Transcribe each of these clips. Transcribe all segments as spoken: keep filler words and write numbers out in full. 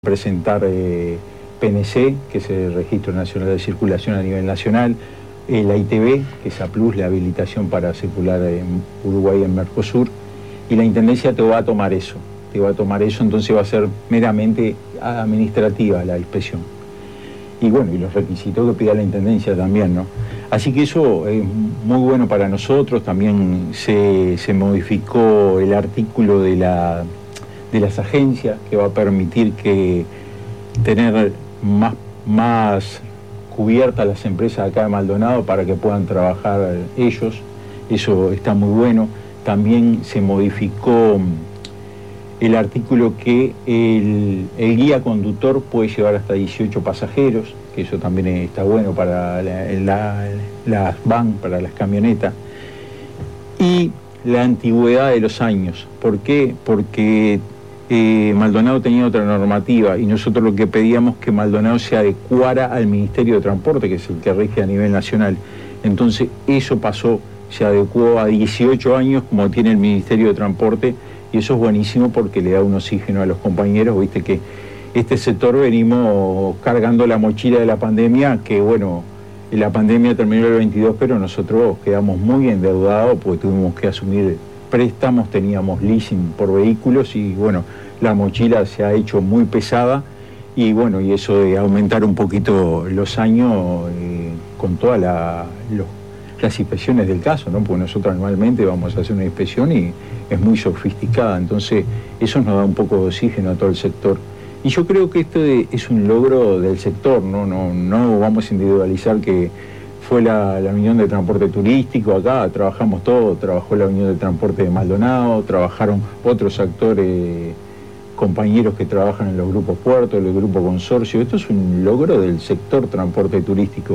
presentar eh, P N C, que es el Registro Nacional de Circulación a nivel nacional, eh, la I T B, que es A Plus, la habilitación para circular en Uruguay y en Mercosur, y la Intendencia te va a tomar eso, te va a tomar eso, entonces va a ser meramente administrativa la inspección. Y bueno, y los requisitos que pida la Intendencia también, ¿no? Así que eso es muy bueno para nosotros. También se, se modificó el artículo de la... de las agencias, que va a permitir que tener más, más cubiertas las empresas acá de Maldonado para que puedan trabajar ellos. Eso está muy bueno. También se modificó el artículo que el, el guía conductor puede llevar hasta dieciocho pasajeros, que eso también está bueno para la, la, las van, para las camionetas. Y la antigüedad de los años. ¿Por qué? Porque Eh, Maldonado tenía otra normativa y nosotros lo que pedíamos que Maldonado se adecuara al Ministerio de Transporte, que es el que rige a nivel nacional. Entonces eso pasó, se adecuó a dieciocho años como tiene el Ministerio de Transporte, y eso es buenísimo porque le da un oxígeno a los compañeros. Viste que este sector venimos cargando la mochila de la pandemia, que bueno, la pandemia terminó el veintidós, pero nosotros quedamos muy endeudados porque tuvimos que asumir préstamos, teníamos leasing por vehículos y bueno, la mochila se ha hecho muy pesada y bueno, y eso de aumentar un poquito los años eh, con todas la, los, las inspecciones del caso, ¿no? Porque nosotros anualmente vamos a hacer una inspección y es muy sofisticada, entonces eso nos da un poco de oxígeno a todo el sector. Y yo creo que este es un logro del sector, ¿no? No, no vamos a individualizar que fue la, la Unión de Transporte Turístico, acá trabajamos todos, trabajó la Unión de Transporte de Maldonado, trabajaron otros actores, compañeros que trabajan en los grupos puertos, el grupo consorcio. Esto es un logro del sector transporte turístico.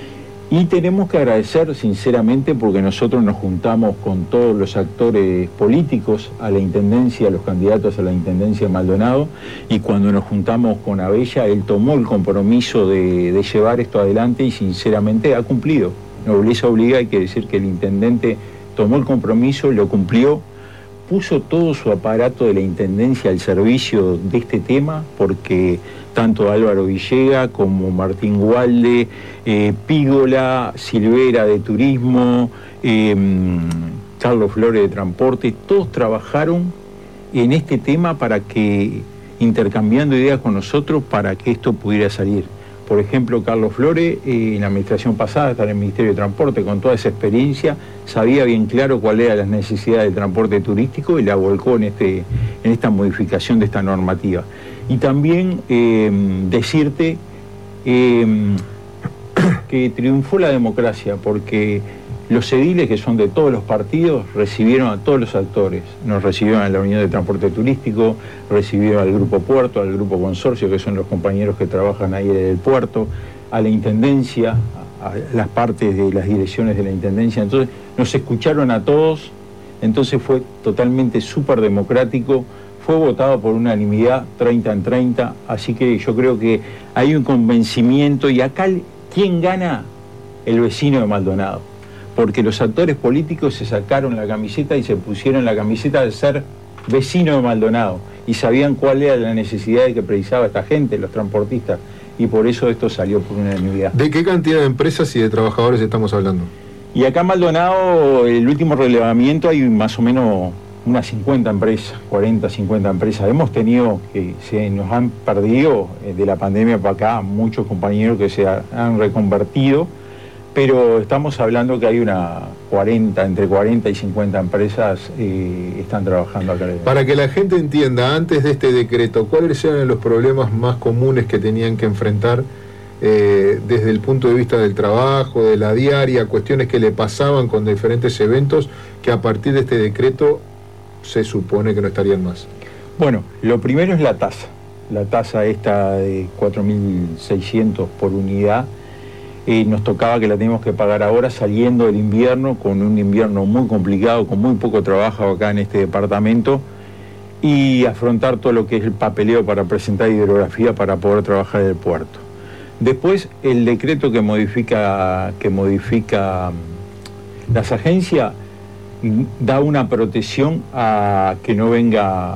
Y tenemos que agradecer sinceramente porque nosotros nos juntamos con todos los actores políticos a la Intendencia, a los candidatos a la Intendencia de Maldonado, y cuando nos juntamos con Abella, él tomó el compromiso de, de llevar esto adelante y sinceramente ha cumplido. Nobleza obliga, hay que decir que el intendente tomó el compromiso, lo cumplió, puso todo su aparato de la Intendencia al servicio de este tema, porque tanto Álvaro Villega como Martín Gualde, eh, Pígola, Silvera de Turismo, eh, Carlos Flores de Transporte, todos trabajaron en este tema para que, intercambiando ideas con nosotros, para que esto pudiera salir. Por ejemplo, Carlos Flores, eh, en la administración pasada, está en el Ministerio de Transporte, con toda esa experiencia, sabía bien claro cuáles eran las necesidades del transporte turístico y la volcó en, este, en esta modificación de esta normativa. Y también eh, decirte eh, que triunfó la democracia, porque los ediles, que son de todos los partidos, recibieron a todos los actores. Nos recibieron a la Unión de Transporte Turístico, recibieron al Grupo Puerto, al Grupo Consorcio, que son los compañeros que trabajan ahí en el puerto, a la Intendencia, a las partes de las direcciones de la Intendencia. Entonces nos escucharon a todos, entonces fue totalmente súper democrático. Fue votado por unanimidad, treinta en treinta, así que yo creo que hay un convencimiento. Y acá, ¿quién gana? El vecino de Maldonado. Porque los actores políticos se sacaron la camiseta y se pusieron la camiseta de ser vecino de Maldonado. Y sabían cuál era la necesidad que precisaba esta gente, los transportistas. Y por eso esto salió por unanimidad. ¿De qué cantidad de empresas y de trabajadores estamos hablando? Y acá en Maldonado, el último relevamiento, hay más o menos unas cincuenta empresas, cuarenta, cincuenta empresas. Hemos tenido, que se nos han perdido de la pandemia para acá, muchos compañeros que se han reconvertido, pero estamos hablando que hay una cuarenta, entre cuarenta y cincuenta empresas eh, están trabajando acá. Para que la gente entienda, antes de este decreto, ¿cuáles eran los problemas más comunes que tenían que enfrentar eh, desde el punto de vista del trabajo, de la diaria, cuestiones que le pasaban con diferentes eventos que a partir de este decreto se supone que no estarían más? Bueno, lo primero es la tasa. La tasa esta de cuatro mil seiscientos por unidad, eh, nos tocaba que la teníamos que pagar ahora saliendo del invierno, con un invierno muy complicado, con muy poco trabajo acá en este departamento, y afrontar todo lo que es el papeleo para presentar hidrografía para poder trabajar en el puerto. Después, el decreto que modifica, que modifica las agencias da una protección a que no venga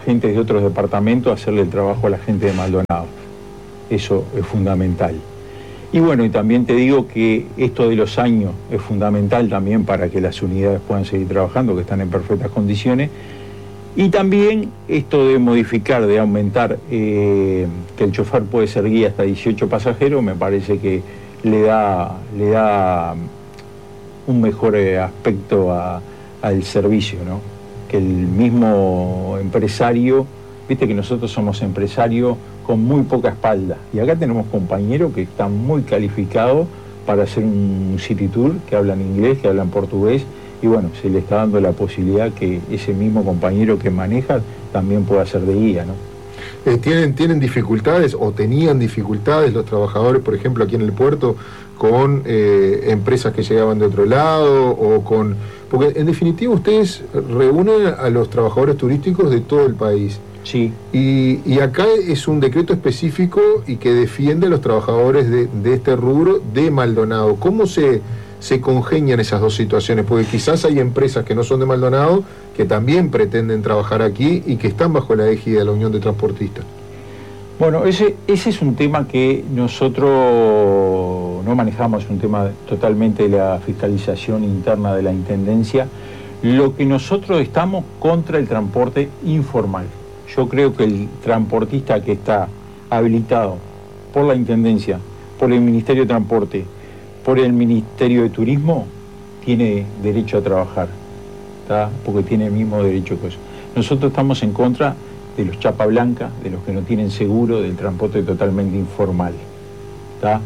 agentes de otros departamentos a hacerle el trabajo a la gente de Maldonado. Eso es fundamental. Y bueno, y también te digo que esto de los años es fundamental también para que las unidades puedan seguir trabajando, que están en perfectas condiciones. Y también esto de modificar, de aumentar, eh, que el chofer puede ser guía hasta dieciocho pasajeros, me parece que le da, le da un mejor aspecto a, al servicio, ¿no? Que el mismo empresario, viste que nosotros somos empresarios con muy poca espalda, y acá tenemos compañeros que están muy calificados para hacer un city tour, que hablan inglés, que hablan portugués, y bueno, se le está dando la posibilidad que ese mismo compañero que maneja también pueda ser de guía, ¿no? Eh, ¿tienen, ¿Tienen dificultades o tenían dificultades los trabajadores, por ejemplo, aquí en el puerto, con eh, empresas que llegaban de otro lado o con...? Porque en definitiva ustedes reúnen a los trabajadores turísticos de todo el país. Sí. Y, y acá es un decreto específico y que defiende a los trabajadores de, de este rubro de Maldonado. ¿Cómo se, se congenian esas dos situaciones? Porque quizás hay empresas que no son de Maldonado que también pretenden trabajar aquí y que están bajo la égida de la Unión de Transportistas. Bueno, ese, ese es un tema que nosotros no manejamos, es un tema totalmente de la fiscalización interna de la Intendencia. Lo que nosotros estamos contra el transporte informal. Yo creo que el transportista que está habilitado por la Intendencia, por el Ministerio de Transporte, por el Ministerio de Turismo, tiene derecho a trabajar, ¿tá? Porque tiene el mismo derecho que eso. Nosotros estamos en contra de los chapa blanca, de los que no tienen seguro, del transporte totalmente informal, ¿tá?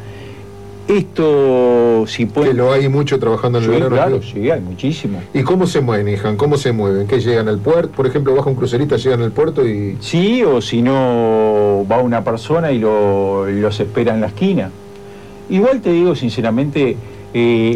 Esto, si puede... Que lo hay mucho trabajando en el sí, verano. Claro, aquí. sí, hay muchísimo. ¿Y cómo se mueven, Ihan? ¿Cómo se mueven? ¿Qué llegan al puerto? Por ejemplo, baja un crucerista, llegan al puerto y... Sí, o si no, va una persona y lo, los espera en la esquina. Igual te digo sinceramente, eh,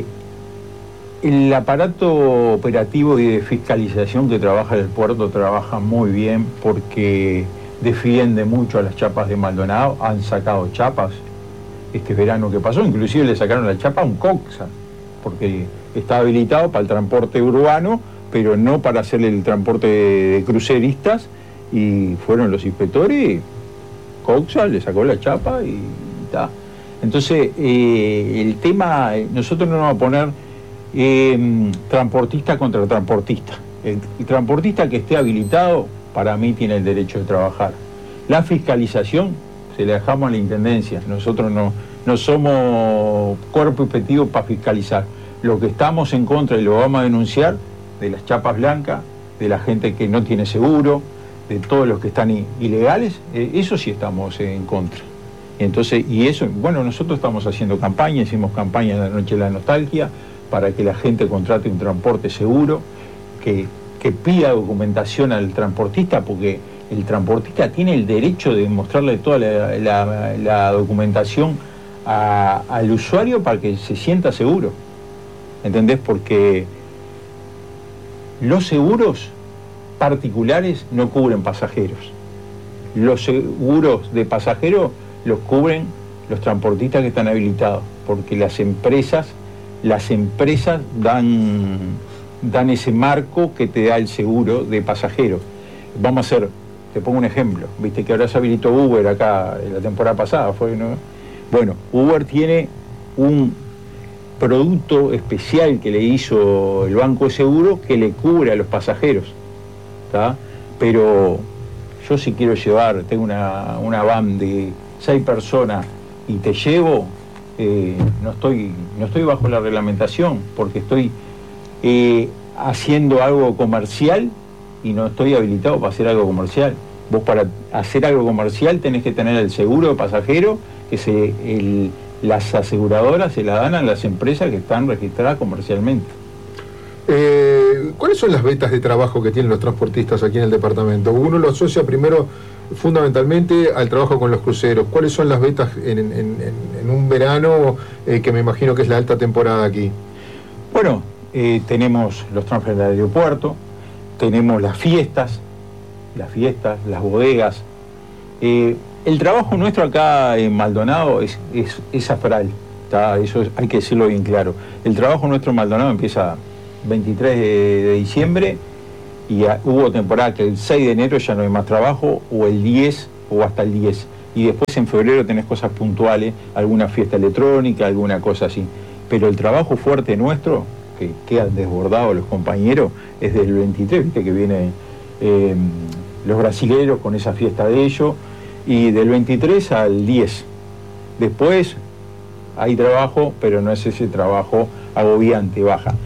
el aparato operativo y de fiscalización que trabaja el puerto trabaja muy bien porque defiende mucho a las chapas de Maldonado. Han sacado chapas este verano que pasó, inclusive le sacaron la chapa a un Coxa, porque está habilitado para el transporte urbano, pero no para hacer el transporte de cruceristas, y fueron los inspectores, Coxa le sacó la chapa y está. Entonces, eh, el tema, nosotros no nos vamos a poner eh, transportista contra transportista. El, el transportista que esté habilitado, para mí tiene el derecho de trabajar. La fiscalización se la dejamos a la Intendencia. Nosotros no, no somos cuerpo efectivo para fiscalizar. Lo que estamos en contra y lo vamos a denunciar, de las chapas blancas, de la gente que no tiene seguro, de todos los que están ilegales, eh, eso sí estamos en contra. Entonces, y eso, bueno, nosotros estamos haciendo campaña, hicimos campaña en la Noche de la Nostalgia para que la gente contrate un transporte seguro, que, que pida documentación al transportista, porque el transportista tiene el derecho de mostrarle toda la, la, la documentación a, al usuario para que se sienta seguro. ¿Entendés? Porque los seguros particulares no cubren pasajeros. Los seguros de pasajeros los cubren los transportistas que están habilitados, porque las empresas, las empresas dan, dan ese marco que te da el seguro de pasajeros. Vamos a hacer, te pongo un ejemplo, viste que ahora se habilitó Uber acá en la temporada pasada, fue, ¿no? Bueno, Uber tiene un producto especial que le hizo el Banco de Seguro que le cubre a los pasajeros, ¿tá? Pero yo si quiero llevar, tengo una, una van de seis personas y te llevo, eh, no estoy, no estoy bajo la reglamentación, porque estoy eh, haciendo algo comercial y no estoy habilitado para hacer algo comercial. Vos para hacer algo comercial tenés que tener el seguro de pasajero, que se, el, las aseguradoras se la dan a las empresas que están registradas comercialmente. Eh, ¿Cuáles son las vetas de trabajo que tienen los transportistas aquí en el departamento? Uno lo asocia primero fundamentalmente al trabajo con los cruceros. ¿Cuáles son las vetas en, en, en, en un verano eh, que me imagino que es la alta temporada aquí? Bueno, eh, tenemos los transferes del aeropuerto, tenemos las fiestas, las fiestas, las bodegas. Eh, el trabajo nuestro acá en Maldonado es, es, es afral, ¿tá? Eso es, hay que decirlo bien claro. El trabajo nuestro en Maldonado empieza veintitrés de diciembre y a, hubo temporada que el seis de enero ya no hay más trabajo, o el diez, o hasta el diez. Y después en febrero tenés cosas puntuales, alguna fiesta electrónica, alguna cosa así. Pero el trabajo fuerte nuestro, que quedan desbordados los compañeros, es del veintitrés, viste que viene eh, los brasileros con esa fiesta de ellos, y del veintitrés al diez. Después hay trabajo, pero no es ese trabajo agobiante, baja.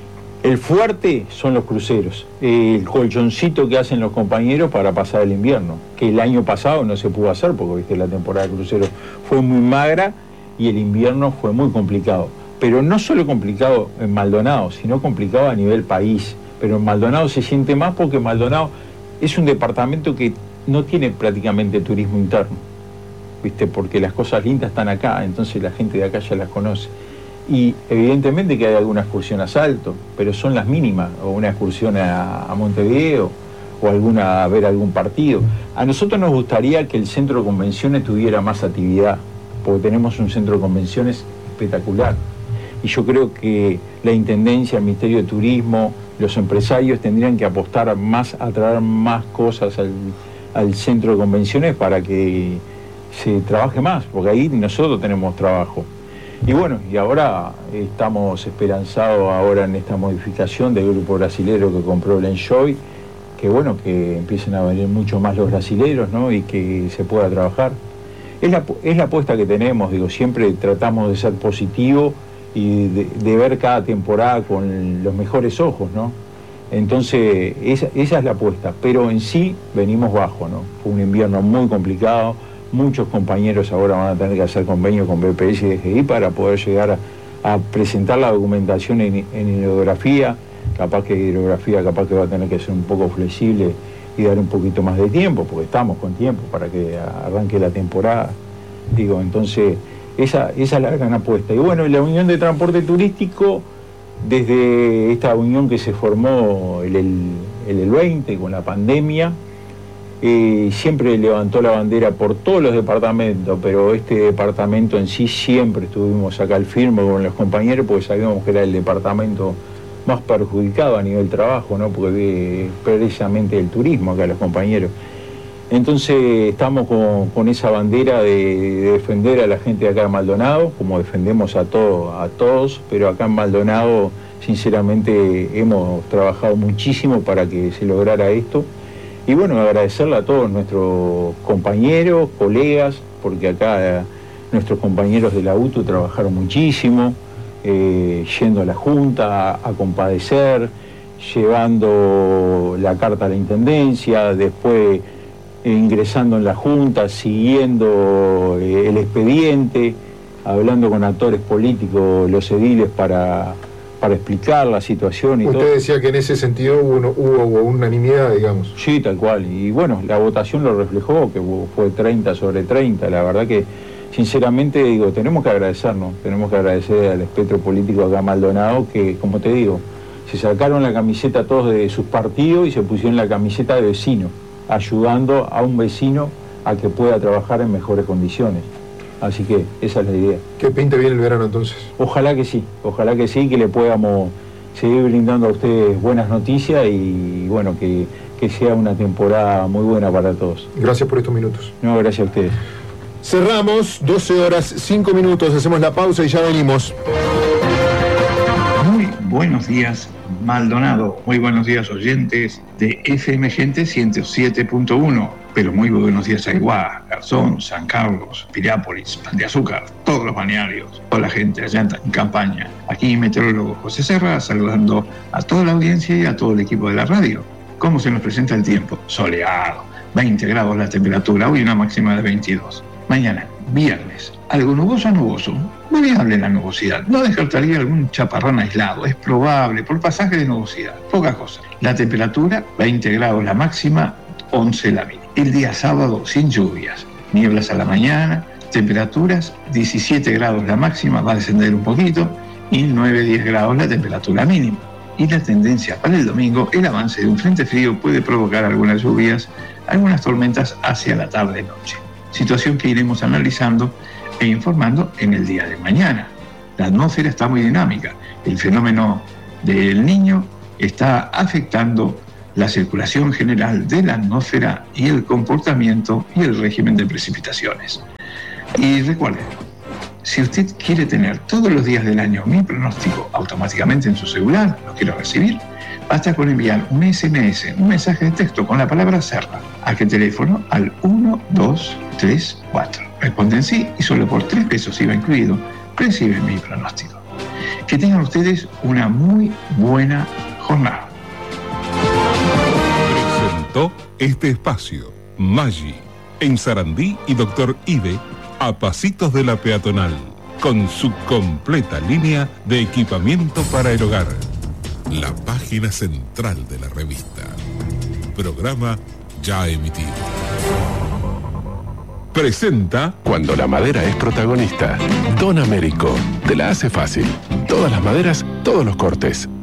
El fuerte son los cruceros, el colchoncito que hacen los compañeros para pasar el invierno, que el año pasado no se pudo hacer porque viste la temporada de cruceros fue muy magra y el invierno fue muy complicado. Pero no solo complicado en Maldonado, sino complicado a nivel país. Pero en Maldonado se siente más porque Maldonado es un departamento que no tiene prácticamente turismo interno, ¿viste? Porque las cosas lindas están acá, entonces la gente de acá ya las conoce. Y evidentemente que hay alguna excursión a Salto, pero son las mínimas, o una excursión a, a Montevideo, o alguna a ver algún partido. A nosotros nos gustaría que el centro de convenciones tuviera más actividad, porque tenemos un centro de convenciones espectacular. Y yo creo que la Intendencia, el Ministerio de Turismo, los empresarios tendrían que apostar más a traer más cosas al, al centro de convenciones para que se trabaje más, porque ahí nosotros tenemos trabajo. Y bueno, y ahora estamos esperanzados ahora en esta modificación del grupo brasilero que compró el Enjoy, que bueno, que empiecen a venir mucho más los brasileros, ¿no? Y que se pueda trabajar. Es la, es la apuesta que tenemos, digo, siempre tratamos de ser positivos y de, de ver cada temporada con los mejores ojos, ¿no? Entonces, esa, esa es la apuesta, pero en sí venimos bajo, ¿no? Fue un invierno muy complicado. Muchos compañeros ahora van a tener que hacer convenio con B P S y D G I para poder llegar a, a presentar la documentación en, en hidrografía. Capaz que hidrografía capaz que va a tener que ser un poco flexible y dar un poquito más de tiempo, porque estamos con tiempo para que arranque la temporada. Digo, entonces, esa, esa es la gran apuesta. Y bueno, la Unión de Transporte Turístico, desde esta unión que se formó el, el, el veinte con la pandemia, Eh, siempre levantó la bandera por todos los departamentos, pero este departamento en sí siempre estuvimos acá al firme con los compañeros porque sabíamos que era el departamento más perjudicado a nivel trabajo, ¿no? Porque ve precisamente el turismo acá los compañeros. Entonces estamos con, con esa bandera de, de defender a la gente de acá de Maldonado, como defendemos a, todo, a todos, pero acá en Maldonado sinceramente hemos trabajado muchísimo para que se lograra esto. Y bueno, agradecerle a todos nuestros compañeros, colegas, porque acá eh, nuestros compañeros de la U T U trabajaron muchísimo, eh, yendo a la Junta a, a compadecer, llevando la carta a la Intendencia, después eh, ingresando en la Junta, siguiendo eh, el expediente, hablando con actores políticos, los ediles, para... para explicar la situación y Usted todo. Usted decía que en ese sentido hubo, hubo unanimidad, digamos. Sí, tal cual. Y bueno, la votación lo reflejó, que fue treinta sobre treinta. La verdad que, sinceramente, digo, tenemos que agradecernos, tenemos que agradecer al espectro político acá Maldonado, que, como te digo, se sacaron la camiseta todos de sus partidos y se pusieron la camiseta de vecino, ayudando a un vecino a que pueda trabajar en mejores condiciones. Así que esa es la idea. ¿Qué pinta bien el verano entonces? Ojalá que sí, ojalá que sí, que le podamos seguir brindando a ustedes buenas noticias y bueno, que, que sea una temporada muy buena para todos. Gracias por estos minutos. No, gracias a ustedes. Cerramos, doce horas, cinco minutos, hacemos la pausa y ya venimos. Muy buenos días, Maldonado. Muy buenos días, oyentes de F M Gente ciento siete punto uno. Pero muy buenos días a Aiguá, Garzón, San Carlos, Piriápolis, Pan de Azúcar, todos los balnearios, toda la gente allá en campaña. Aquí meteorólogo José Serra saludando a toda la audiencia y a todo el equipo de la radio. ¿Cómo se nos presenta el tiempo? Soleado, veinte grados la temperatura, hoy una máxima de veintidós. Mañana, viernes, algo nuboso a nuboso, variable la nubosidad. No descartaría algún chaparrón aislado, es probable, por pasaje de nubosidad, poca cosa. La temperatura, veinte grados la máxima, once la mínima. El día sábado sin lluvias, nieblas a la mañana, temperaturas diecisiete grados la máxima, va a descender un poquito, y nueve a diez grados la temperatura mínima. Y la tendencia para el domingo, el avance de un frente frío puede provocar algunas lluvias, algunas tormentas hacia la tarde-noche. Situación que iremos analizando e informando en el día de mañana. La atmósfera está muy dinámica, el fenómeno del Niño está afectando la circulación general de la atmósfera y el comportamiento y el régimen de precipitaciones. Y recuerde, si usted quiere tener todos los días del año mi pronóstico automáticamente en su celular, lo quiero recibir, basta con enviar un ese eme ese, un mensaje de texto con la palabra Serra. ¿A qué teléfono? Al uno dos tres cuatro. Responden sí y solo por tres pesos I V A incluido reciben mi pronóstico. Que tengan ustedes una muy buena jornada. Presentó este espacio Maggi en Sarandí y Doctor Ibe a pasitos de la peatonal con su completa línea de equipamiento para el hogar. La página central de la revista. Programa ya emitido. Presenta. Cuando la madera es protagonista, Don Américo te la hace fácil. Todas las maderas, todos los cortes.